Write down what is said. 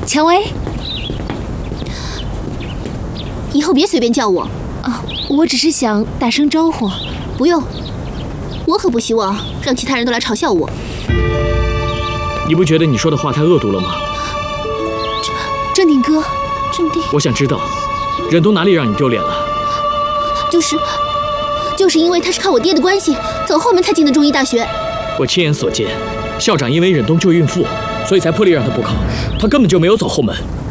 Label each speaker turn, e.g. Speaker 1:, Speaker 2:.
Speaker 1: 蔷薇，
Speaker 2: 以后别随便叫我
Speaker 1: 啊，我只是想打声招呼。
Speaker 2: 不用，我可不希望让其他人都来嘲笑我。
Speaker 3: 你不觉得你说的话太恶毒了吗？
Speaker 1: 正定哥，
Speaker 2: 正定，
Speaker 3: 我想知道，忍冬哪里让你丢脸了？
Speaker 2: 就是因为他是靠我爹的关系走后门才进的中医大学。
Speaker 3: 我亲眼所见，校长因为忍冬救孕妇，所以才破例让他补考，他根本就没有走后门。